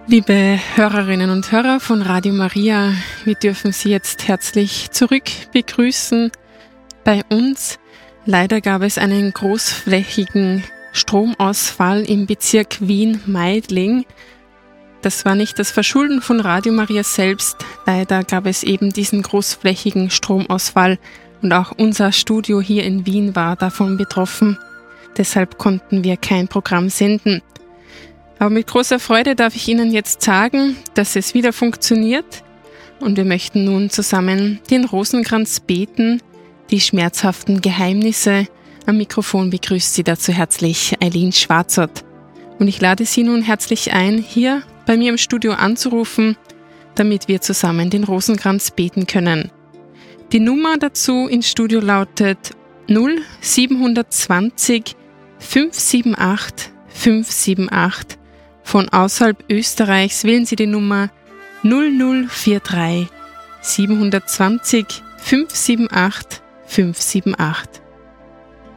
Liebe Hörerinnen und Hörer von Radio Maria, wir dürfen Sie jetzt herzlich zurück begrüßen bei uns. Leider gab es einen großflächigen Stromausfall im Bezirk Wien-Meidling. Das war nicht das Verschulden von Radio Maria selbst. Leider gab es eben diesen großflächigen Stromausfall und auch unser Studio hier in Wien war davon betroffen. Deshalb konnten wir kein Programm senden. Aber mit großer Freude darf ich Ihnen jetzt sagen, dass es wieder funktioniert und wir möchten nun zusammen den Rosenkranz beten, die schmerzhaften Geheimnisse. Am Mikrofon begrüßt Sie dazu herzlich Eileen Schwarzert. Und ich lade Sie nun herzlich ein, hier bei mir im Studio anzurufen, damit wir zusammen den Rosenkranz beten können. Die Nummer dazu ins Studio lautet 0720 578 578. Von außerhalb Österreichs wählen Sie die Nummer 0043 720 578 578.